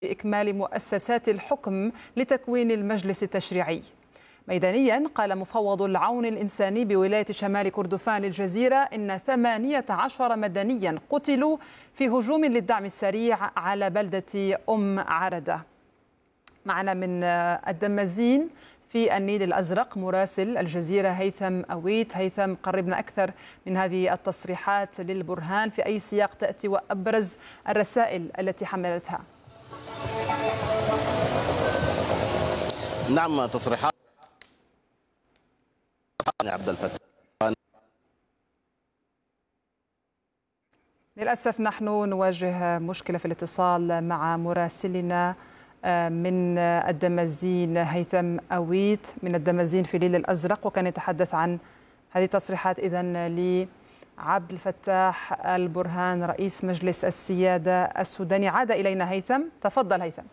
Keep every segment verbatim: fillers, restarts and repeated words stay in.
إكمال مؤسسات الحكم لتكوين المجلس التشريعي. ميدانيا قال مفوض العون الإنساني بولاية شمال كردفان للجزيرة إن ثمانية عشر مدنيا قتلوا في هجوم للدعم السريع على بلدة أم عردة. معنا من الدمازين في النيل الأزرق مراسل الجزيرة هيثم أويت. هيثم، قربنا أكثر من هذه التصريحات للبرهان، في أي سياق تأتي وأبرز الرسائل التي حملتها؟ نعم، تصريحات عبد الفتاح. للأسف نحن نواجه مشكلة في الاتصال مع مراسلنا من الدمازين هيثم أويت من الدمازين في النيل الأزرق، وكان يتحدث عن هذه التصريحات إذن لعبد الفتاح البرهان رئيس مجلس السيادة السوداني. عاد إلينا هيثم، تفضل هيثم.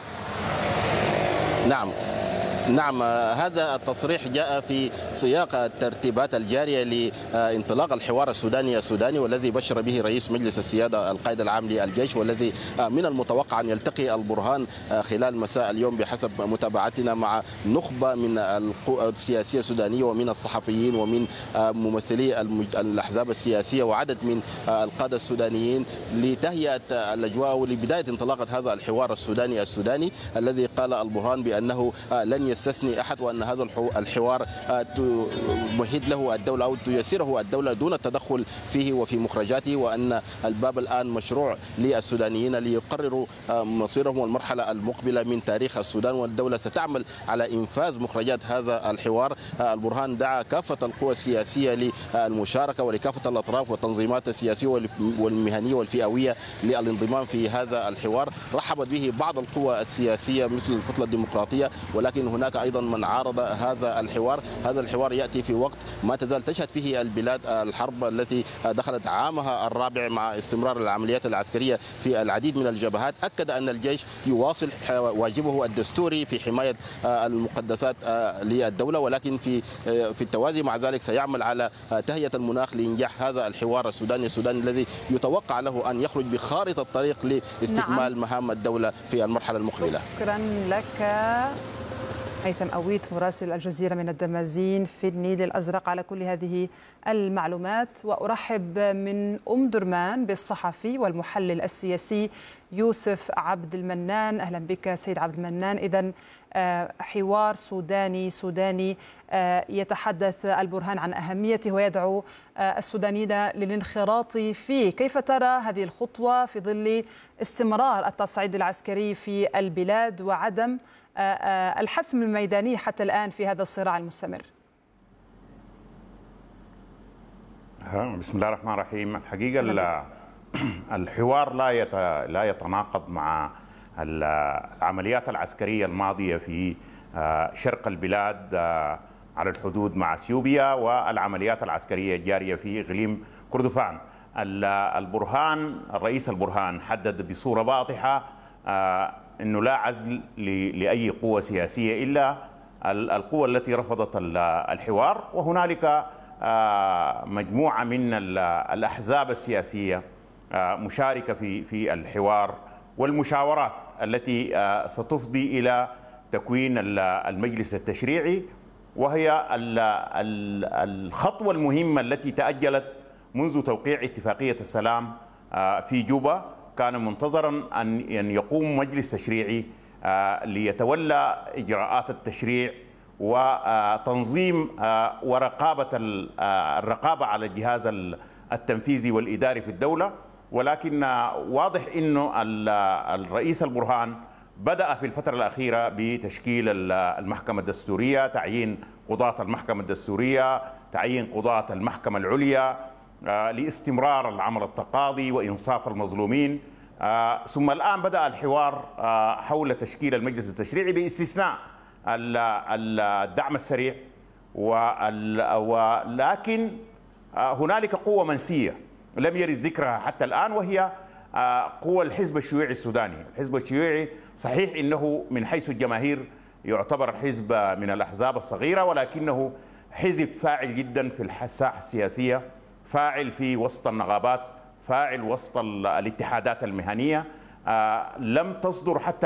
نعم نعم هذا التصريح جاء في سياق الترتيبات الجارية لانطلاق الحوار السوداني السوداني والذي بشر به رئيس مجلس السيادة القائد العام للجيش، والذي من المتوقع أن يلتقي البرهان خلال مساء اليوم بحسب متابعتنا مع نخبة من القوى السياسية السودانية ومن الصحفيين ومن ممثلي الأحزاب السياسية وعدد من القادة السودانيين لتهيئة الأجواء ولبداية انطلاقة هذا الحوار السوداني السوداني الذي قال البرهان بأنه لن يستثني أحد، وأن هذا الحوار تمهد له الدولة أو تيسره الدولة دون التدخل فيه وفي مخرجاته، وأن الباب الآن مشروع للسودانيين ليقرروا مصيرهم والمرحلة المقبلة من تاريخ السودان، والدولة ستعمل على إنفاذ مخرجات هذا الحوار. البرهان دعا كافة القوى السياسية للمشاركة ولكافة الأطراف والتنظيمات السياسية والمهنية والفئوية للانضمام في هذا الحوار. رحبت به بعض القوى السياسية مثل الكتلة الديمقراطية، ولكن هناك أيضا من عارض هذا الحوار. هذا الحوار يأتي في وقت ما تزال تشهد فيه البلاد الحرب التي دخلت عامها الرابع مع استمرار العمليات العسكرية في العديد من الجبهات. أكد أن الجيش يواصل واجبه الدستوري في حماية المقدسات للدولة، ولكن في في التوازي مع ذلك سيعمل على تهيئة المناخ لإنجاح هذا الحوار السوداني السوداني الذي يتوقع له أن يخرج بخارطة الطريق لاستكمال نعم. مهام الدولة في المرحلة المقبلة. شكرا لك هيثم أويت مراسل الجزيرة من الدمازين في النيل الأزرق على كل هذه المعلومات. وأرحب من أم درمان بالصحفي والمحلل السياسي يوسف عبد المنان. أهلا بك سيد عبد المنان. إذن حوار سوداني سوداني يتحدث البرهان عن أهميته ويدعو السودانيين للانخراط فيه. كيف ترى هذه الخطوة في ظل استمرار التصعيد العسكري في البلاد وعدم الحسم الميداني حتى الآن في هذا الصراع المستمر؟ بسم الله الرحمن الرحيم. الحقيقة الحوار لا لا يتناقض مع العمليات العسكرية الماضية في شرق البلاد على الحدود مع اثيوبيا والعمليات العسكرية الجارية في إقليم كردفان. البرهان الرئيس البرهان حدد بصورة واضحة أنه لا عزل لأي قوة سياسية إلا القوة التي رفضت الحوار، وهنالك مجموعة من الأحزاب السياسية مشاركة في في الحوار والمشاورات التي ستفضي إلى تكوين المجلس التشريعي، وهي الخطوة المهمة التي تأجلت منذ توقيع اتفاقية السلام في جوبا. كان منتظرا أن يقوم مجلس تشريعي ليتولى إجراءات التشريع وتنظيم ورقابة الرقابة على الجهاز التنفيذي والإداري في الدولة، ولكن واضح أنه الرئيس البرهان بدأ في الفترة الأخيرة بتشكيل المحكمة الدستورية، تعيين قضاة المحكمة الدستورية، تعيين قضاة المحكمة العليا لاستمرار العمل التقاضي وإنصاف المظلومين. ثم الآن بدأ الحوار حول تشكيل المجلس التشريعي باستثناء الدعم السريع، ولكن هنالك قوة منسية لم يرد ذكرها حتى الآن، وهي قوة الحزب الشيوعي السوداني. الحزب الشيوعي صحيح إنه من حيث الجماهير يعتبر حزب من الأحزاب الصغيرة، ولكنه حزب فاعل جدا في الساحة السياسية، فاعل في وسط النقابات، فاعل وسط الاتحادات المهنية. لم تصدر حتى